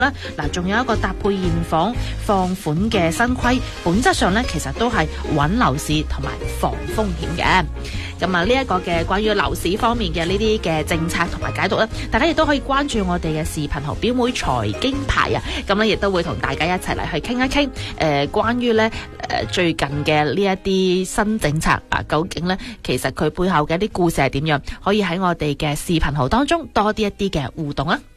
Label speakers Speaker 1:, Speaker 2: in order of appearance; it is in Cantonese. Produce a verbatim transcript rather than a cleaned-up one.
Speaker 1: 嗱，仲有一個搭配現房放款嘅新規，本質上咧其實都係穩樓市同埋防風險嘅。咁啊，呢一個嘅關於樓市方面嘅呢啲嘅政策同埋解讀咧，大家亦都可以關注我哋嘅視頻號表妹財經牌啊。咁咧亦都會同大家一齊嚟去傾一傾，誒、呃，關於咧誒最近嘅呢一啲新政策啊，究竟咧其實佢背後嘅一啲故事係點樣，可以喺我哋嘅視頻號當中多啲一啲嘅互動啊。